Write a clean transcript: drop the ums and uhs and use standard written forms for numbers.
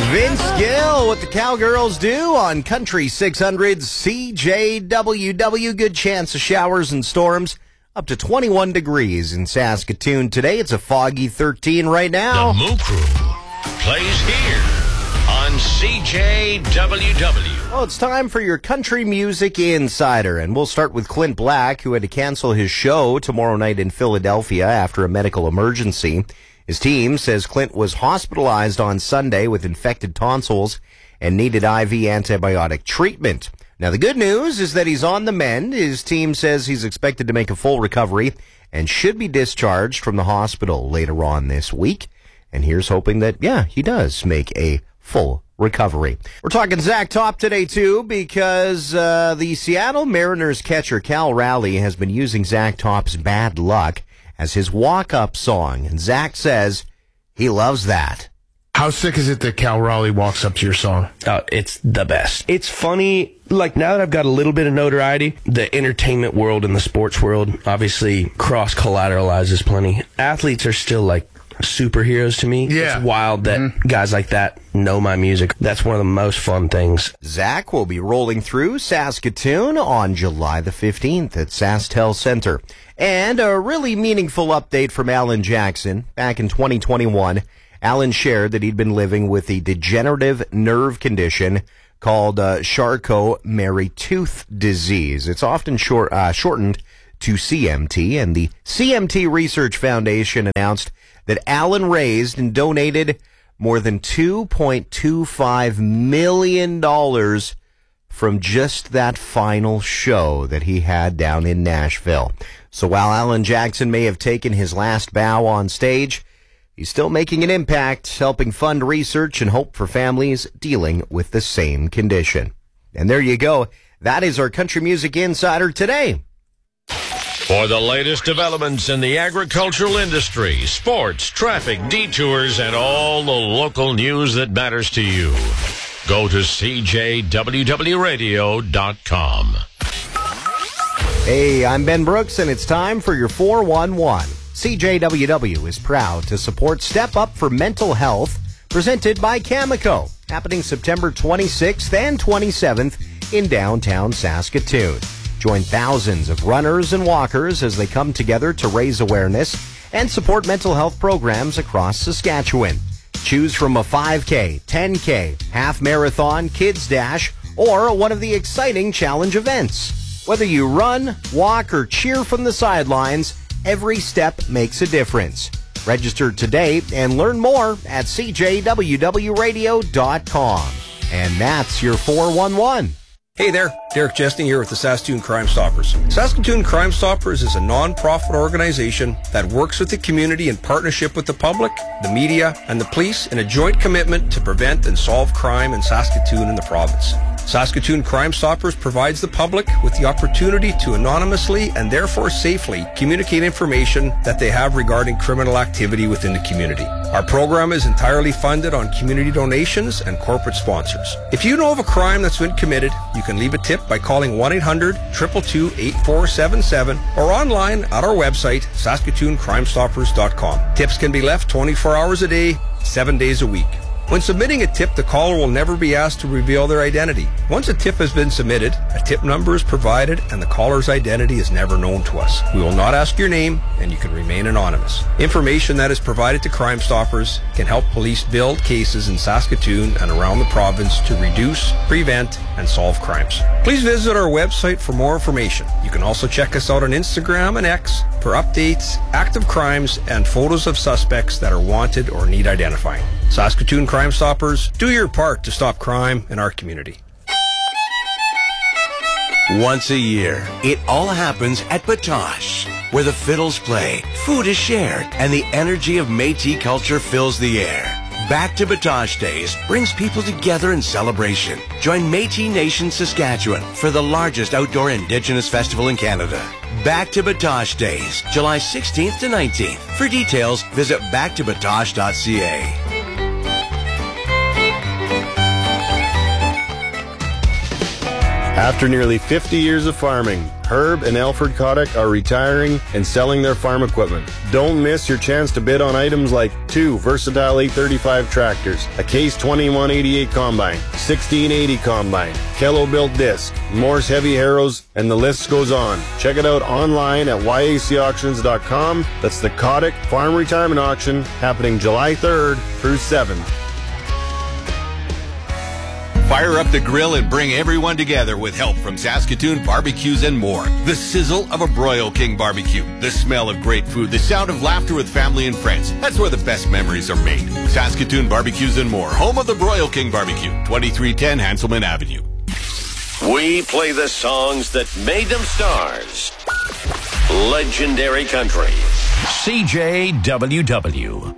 Vince Gill, What the Cowgirls Do on Country 600 CJWW. Good chance of showers and storms. Up to 21 degrees in Saskatoon today. It's a foggy 13 right now. The Moo Crew plays here on CJWW. Well, it's time for your Country Music Insider, and we'll start with Clint Black, who had to cancel his show tomorrow night in Philadelphia after a medical emergency. His team says Clint was hospitalized on Sunday with infected tonsils and needed IV antibiotic treatment. Now, the good news is that he's on the mend. His team says he's expected to make a full recovery and should be discharged from the hospital later on this week. And here's hoping that, he does make a full recovery. We're talking Zach Top today, too, because the Seattle Mariners catcher Cal Raleigh has been using Zach Top's Bad Luck as his walk-up song, and Zach says he loves that. How sick is it that Cal Raleigh walks up to your song? It's the best. It's funny, like now that I've got a little bit of notoriety, the entertainment world and the sports world obviously cross-collateralizes plenty. Athletes are still like superheroes to me. Yeah. It's wild that guys like that know my music. That's one of the most fun things. Zach will be rolling through Saskatoon on July the 15th at SaskTel Center. And a really meaningful update from Alan Jackson. Back in 2021, Alan shared that he'd been living with a degenerative nerve condition called Charcot-Marie-Tooth disease. It's often shortened to CMT, and the CMT Research Foundation announced that Alan raised and donated more than $2.25 million from just that final show that he had down in Nashville. So while Alan Jackson may have taken his last bow on stage, he's still making an impact, helping fund research and hope for families dealing with the same condition. And there you go. That is our Country Music Insider today. For the latest developments in the agricultural industry, sports, traffic, detours, and all the local news that matters to you, go to CJWWRadio.com. Hey, I'm Ben Brooks, and it's time for your 411. CJWW is proud to support Step Up for Mental Health, presented by Cameco, happening September 26th and 27th in downtown Saskatoon. Join thousands of runners and walkers as they come together to raise awareness and support mental health programs across Saskatchewan. Choose from a 5K, 10K, half marathon, kids dash, or one of the exciting challenge events. Whether you run, walk, or cheer from the sidelines, every step makes a difference. Register today and learn more at CJWWRadio.com. And that's your 411. Hey there, Derek Chesney here with the Saskatoon Crime Stoppers. Saskatoon Crime Stoppers is a non-profit organization that works with the community in partnership with the public, the media, and the police in a joint commitment to prevent and solve crime in Saskatoon and the province. Saskatoon Crime Stoppers provides the public with the opportunity to anonymously and therefore safely communicate information that they have regarding criminal activity within the community. Our program is entirely funded on community donations and corporate sponsors. If you know of a crime that's been committed, you can leave a tip by calling 1-800-222-8477 or online at our website, SaskatoonCrimeStoppers.com. Tips can be left 24 hours a day, 7 days a week. When submitting a tip, the caller will never be asked to reveal their identity. Once a tip has been submitted, a tip number is provided and the caller's identity is never known to us. We will not ask your name and you can remain anonymous. Information that is provided to Crime Stoppers can help police build cases in Saskatoon and around the province to reduce, prevent, and solve crimes. Please visit our website for more information. You can also check us out on Instagram and X for updates, active crimes, and photos of suspects that are wanted or need identifying. Saskatoon Crime Stoppers, do your part to stop crime in our community. Once a year, it all happens at Batoche, where the fiddles play, food is shared, and the energy of Métis culture fills the air. Back to Batoche Days brings people together in celebration. Join Métis Nation Saskatchewan for the largest outdoor Indigenous festival in Canada. Back to Batoche Days, July 16th to 19th. For details, visit backtobatoche.ca. After nearly 50 years of farming, Herb and Alfred Kotick are retiring and selling their farm equipment. Don't miss your chance to bid on items like 2 versatile 835 tractors, a Case 2188 combine, 1680 combine, Kello-built disc, Morse heavy harrows, and the list goes on. Check it out online at yacauctions.com. That's the Kotick Farm Retirement Auction happening July 3rd through 7th. Fire up the grill and bring everyone together with help from Saskatoon Barbecues and More. The sizzle of a Broil King barbecue, the smell of great food, the sound of laughter with family and friends. That's where the best memories are made. Saskatoon Barbecues and More, home of the Broil King Barbecue, 2310 Hanselman Avenue. We play the songs that made them stars. Legendary Country. CJWW.